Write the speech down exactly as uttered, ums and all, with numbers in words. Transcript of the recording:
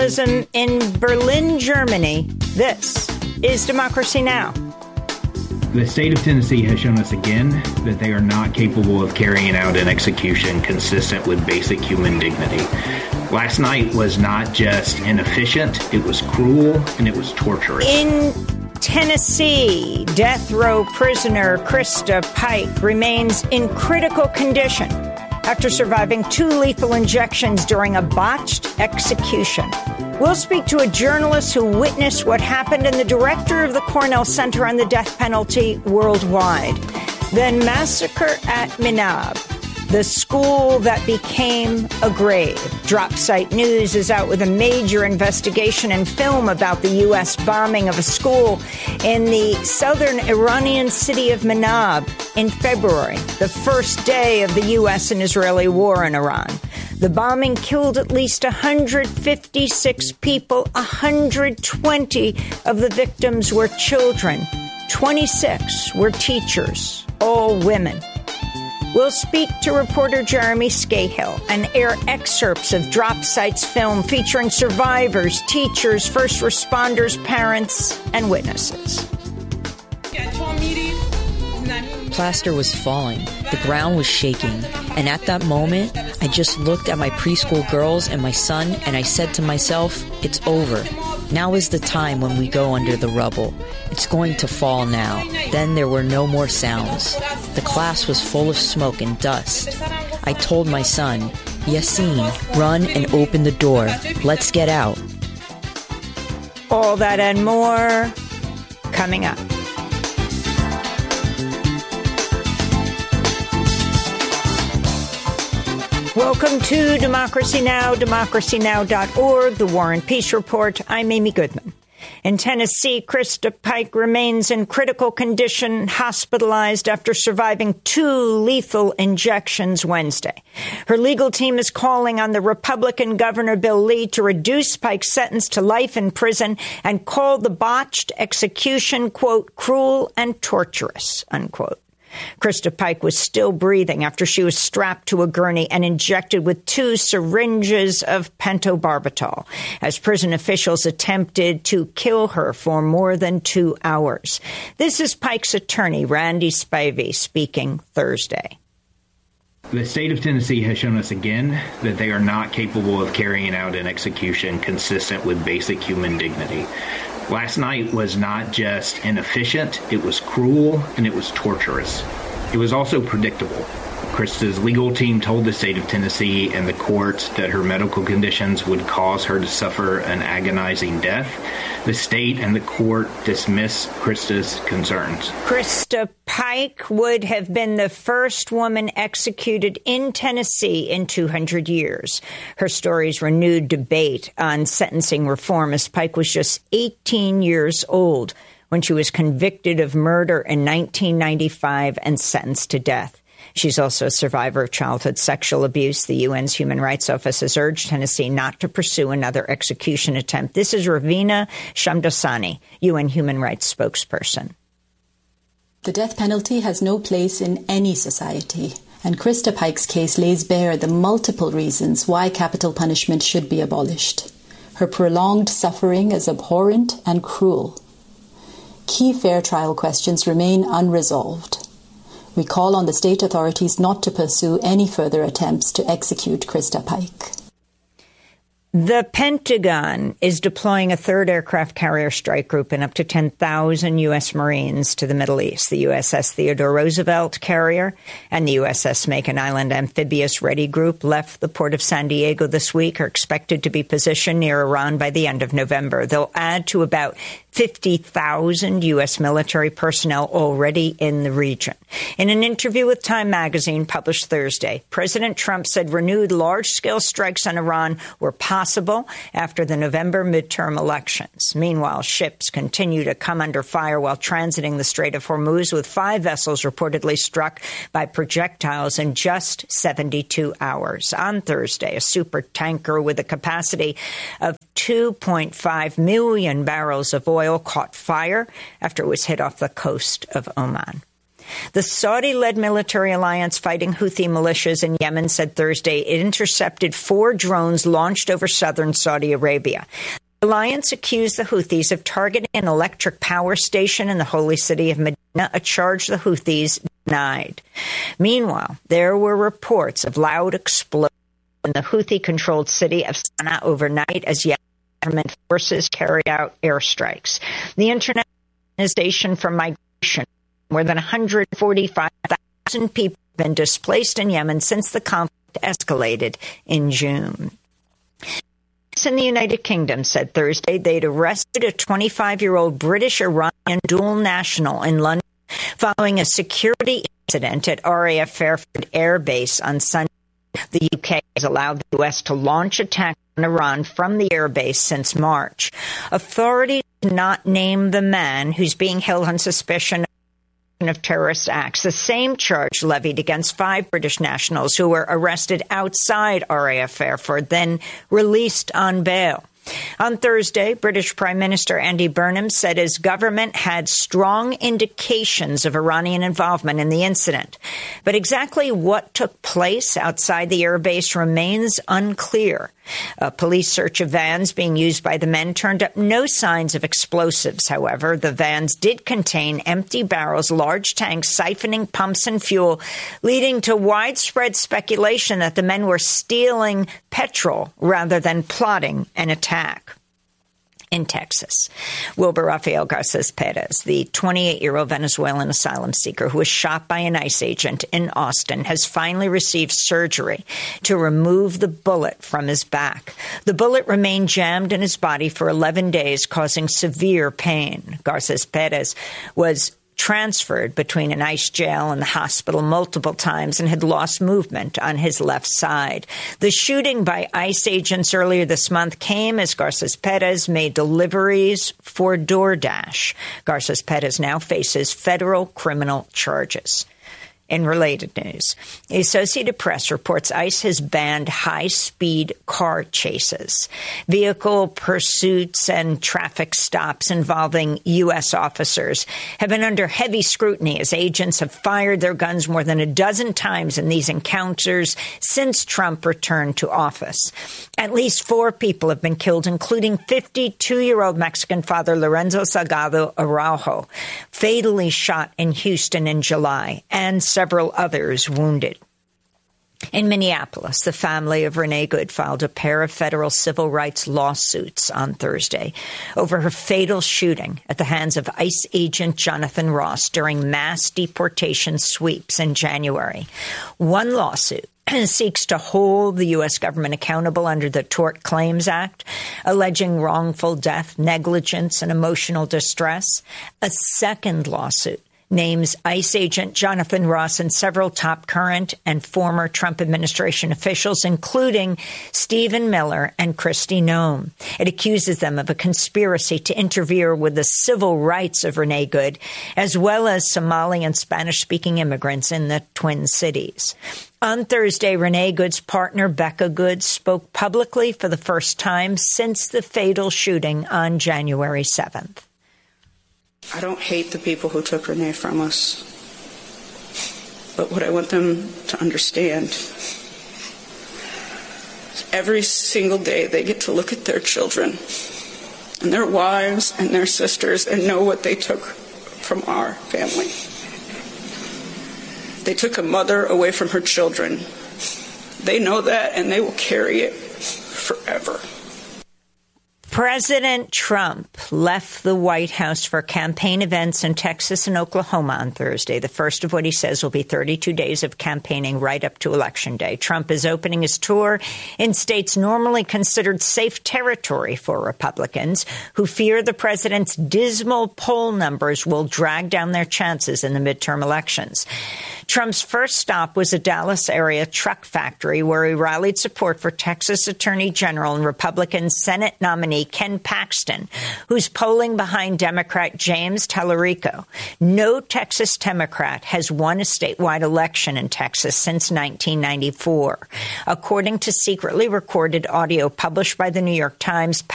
journalism in Berlin, Germany. This is Democracy Now! The state of Tennessee has shown us again that they are not capable of carrying out an execution consistent with basic human dignity. Last night was not just inefficient, it was cruel, and it was torturous. In Tennessee, death row prisoner Krista Pike remains in critical condition after surviving two lethal injections during a botched execution. We'll speak to a journalist who witnessed what happened and the director of the Cornell Center on the Death Penalty worldwide. Then massacre at Minab, the school that became a grave. Drop Site News is out with a major investigation and film about the U S bombing of a school in the southern Iranian city of Minab in February, the first day of the U S and Israeli war in Iran. The bombing killed at least one hundred fifty-six people. one hundred twenty of the victims were children. twenty-six were teachers, all women. We'll speak to reporter Jeremy Scahill and air excerpts of Drop Site's film featuring survivors, teachers, first responders, parents, and witnesses. Plaster was falling. The ground was shaking. And at that moment, I just looked at my preschool girls and my son, and I said to myself, it's over. Now is the time when we go under the rubble. It's going to fall now. Then there were no more sounds. The class was full of smoke and dust. I told my son, Yassine, run and open the door. Let's get out. All that and more coming up. Welcome to Democracy Now!, democracy now dot org, the War and Peace Report. I'm Amy Goodman. In Tennessee, Krista Pike remains in critical condition, hospitalized after surviving two lethal injections Wednesday. Her legal team is calling on the Republican Governor Bill Lee to reduce Pike's sentence to life in prison and call the botched execution, quote, cruel and torturous, unquote. Krista Pike was still breathing after she was strapped to a gurney and injected with two syringes of pentobarbital as prison officials attempted to kill her for more than two hours. This is Pike's attorney, Randy Spivey, speaking Thursday. The state of Tennessee has shown us again that they are not capable of carrying out an execution consistent with basic human dignity. Last night was not just inefficient, it was cruel, and it was torturous. It was also predictable. Krista's legal team told the state of Tennessee and the court that her medical conditions would cause her to suffer an agonizing death. The state and the court dismissed Krista's concerns. Krista Pike would have been the first woman executed in Tennessee in two hundred years. Her story's renewed debate on sentencing reform as Pike was just eighteen years old when she was convicted of murder in nineteen ninety-five and sentenced to death. She's also a survivor of childhood sexual abuse. The U N's Human Rights Office has urged Tennessee not to pursue another execution attempt. This is Ravina Shamdasani, U N Human Rights spokesperson. The death penalty has no place in any society, and Krista Pike's case lays bare the multiple reasons why capital punishment should be abolished. Her prolonged suffering is abhorrent and cruel. Key fair trial questions remain unresolved. We call on the state authorities not to pursue any further attempts to execute Krista Pike. The Pentagon is deploying a third aircraft carrier strike group and up to ten thousand U S Marines to the Middle East. The U S S Theodore Roosevelt carrier and the U S S Macon Island Amphibious Ready Group left the port of San Diego this week, are expected to be positioned near Iran by the end of November. They'll add to about fifty thousand U S military personnel already in the region. In an interview with Time magazine published Thursday, President Trump said renewed large-scale strikes on Iran were possible after the November midterm elections. Meanwhile, ships continue to come under fire while transiting the Strait of Hormuz, with five vessels reportedly struck by projectiles in just seventy-two hours. On Thursday, a super tanker with a capacity of two point five million barrels of oil caught fire after it was hit off the coast of Oman. The Saudi-led military alliance fighting Houthi militias in Yemen said Thursday it intercepted four drones launched over southern Saudi Arabia. The alliance accused the Houthis of targeting an electric power station in the holy city of Medina, a charge the Houthis denied. Meanwhile, there were reports of loud explosions in the Houthi-controlled city of Sana'a overnight as Yemen government forces carried out airstrikes. The International Organization for Migration, more than one hundred forty-five thousand people have been displaced in Yemen since the conflict escalated in June. In the United Kingdom said Thursday they'd arrested a twenty-five-year-old British-Iranian dual national in London following a security incident at R A F Fairford Air Base on Sunday. The U K has allowed the U S to launch attacks on Iran from the airbase since March. Authorities did not name the man who's being held on suspicion of terrorist acts, the same charge levied against five British nationals who were arrested outside R A F Fairford, then released on bail. On Thursday, British Prime Minister Andy Burnham said his government had strong indications of Iranian involvement in the incident. But exactly what took place outside the airbase remains unclear. A police search of vans being used by the men turned up no signs of explosives, however. The vans did contain empty barrels, large tanks, siphoning pumps and fuel, leading to widespread speculation that the men were stealing petrol rather than plotting an attack. In Texas, Wilber Rafael Garces Perez, the twenty-eight-year-old Venezuelan asylum seeker who was shot by an ICE agent in Austin, has finally received surgery to remove the bullet from his back. The bullet remained jammed in his body for eleven days, causing severe pain. Garces Perez was transferred between an ICE jail and the hospital multiple times and had lost movement on his left side. The shooting by ICE agents earlier this month came as Garces Perez made deliveries for DoorDash. Garces Perez now faces federal criminal charges. In related news, the Associated Press reports ICE has banned high-speed car chases, vehicle pursuits, and traffic stops involving U S officers have been under heavy scrutiny as agents have fired their guns more than a dozen times in these encounters since Trump returned to office. At least four people have been killed, including fifty-two-year-old Mexican father Lorenzo Salgado Araujo, fatally shot in Houston in July, and several others wounded. In Minneapolis, the family of Renee Good filed a pair of federal civil rights lawsuits on Thursday over her fatal shooting at the hands of ICE agent Jonathan Ross during mass deportation sweeps in January. One lawsuit seeks to hold the U S government accountable under the Tort Claims Act, alleging wrongful death, negligence, and emotional distress. A second lawsuit names ICE agent Jonathan Ross and several top current and former Trump administration officials, including Stephen Miller and Kristi Noem. It accuses them of a conspiracy to interfere with the civil rights of Renee Good, as well as Somali and Spanish-speaking immigrants in the Twin Cities. On Thursday, Renee Good's partner, Becca Good, spoke publicly for the first time since the fatal shooting on January seventh. I don't hate the people who took Renee from us, but what I want them to understand is every single day they get to look at their children and their wives and their sisters and know what they took from our family. They took a mother away from her children. They know that, and they will carry it forever. President Trump left the White House for campaign events in Texas and Oklahoma on Thursday, the first of what he says will be thirty-two days of campaigning right up to Election Day. Trump is opening his tour in states normally considered safe territory for Republicans who fear the president's dismal poll numbers will drag down their chances in the midterm elections. Trump's first stop was a Dallas area truck factory where he rallied support for Texas Attorney General and Republican Senate nominee Ken Paxton, who's polling behind Democrat James Tallarico. No Texas Democrat has won a statewide election in Texas since nineteen ninety-four. According to secretly recorded audio published by the New York Times,